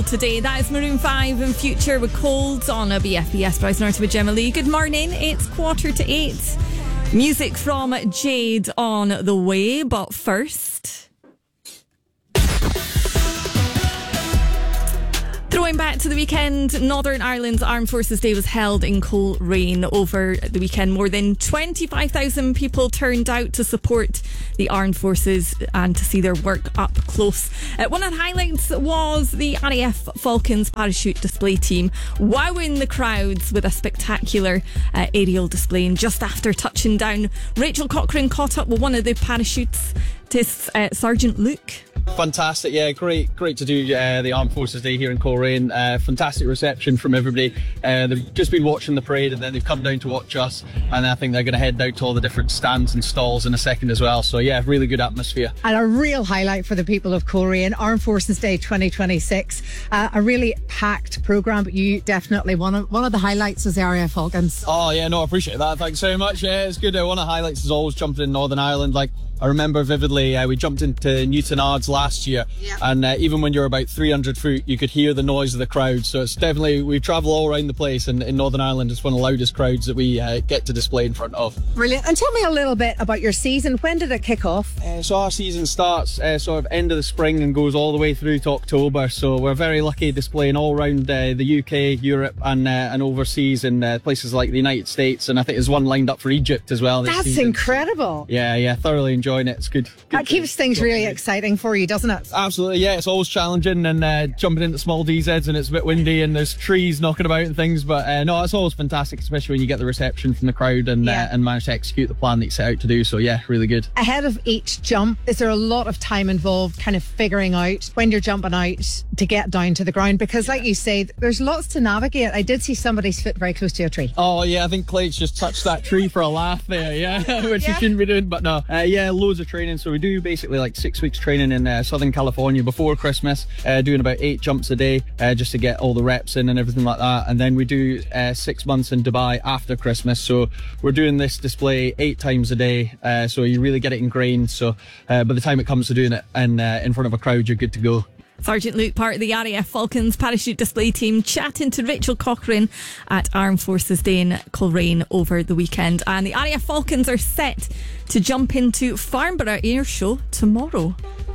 Today, that is Maroon 5 and Future with Cold on a BFBS Bryce Norton with Gemma Lee. Good morning, it's 7:45. Music from Jade on the way, but first... Throwing back to the weekend, Northern Ireland's Armed Forces Day was held in Coleraine over the weekend. More than 25,000 people turned out to support the Armed Forces and to see their work up close. One of the highlights was the RAF Falcons parachute display team wowing the crowds with a spectacular aerial display. And just after touching down, Rachel Cochrane caught up with one of the parachutists, Sergeant Luke. Fantastic, yeah, great to do the Armed Forces Day here in Coleraine. Fantastic reception from everybody. They've just been watching the parade and then they've come down to watch us, and I think they're going to head down to all the different stands and stalls in a second as well. So yeah, really good atmosphere. And a real highlight for the people of Coleraine, Armed Forces Day 2026. A really packed programme, but you definitely, one of the highlights was the RAF Falcons. Oh yeah, no, I appreciate that. Thanks very much. Yeah, it's good. One of the highlights is always jumping in Northern Ireland. Like, I remember vividly, we jumped into Newtownards last year, and even when you're about 300 foot, you could hear the noise of the crowd. So it's definitely, we travel all around the place, and in Northern Ireland, it's one of the loudest crowds that we get to display in front of. Brilliant. And tell me a little bit about your season. When did it kick off? So our season starts sort of end of the spring and goes all the way through to October. So we're very lucky displaying all around the UK, Europe, and overseas in places like the United States. And I think there's one lined up for Egypt as well this season. That's incredible. Yeah, thoroughly enjoying it. It's good. That keeps things really exciting for you, doesn't it? Absolutely, yeah. It's always challenging, and jumping into small DZs, and it's a bit windy and there's trees knocking about and things, but no, it's always fantastic, especially when you get the reception from the crowd and manage to execute the plan that you set out to do. So yeah, really good. Ahead of each jump, is there a lot of time involved kind of figuring out when you're jumping out to get down to the ground? Because like you say, there's lots to navigate. I did see somebody's foot very close to a tree. Oh yeah, I think Clay's just touched that tree for a laugh there, yeah. Which he shouldn't be doing, but no, loads of training. So we do basically like 6 weeks training in Southern California before Christmas, doing about 8 jumps a day, just to get all the reps in and everything like that. And then we do 6 months in Dubai after Christmas. So we're doing this display 8 times a day, so you really get it ingrained. So by the time it comes to doing it and in front of a crowd, you're good to go. Sergeant Luke, part of the RAF Falcons parachute display team, chatting to Rachel Cochrane at Armed Forces Day in Coleraine over the weekend. And the RAF Falcons are set to jump into Farnborough Air Show tomorrow.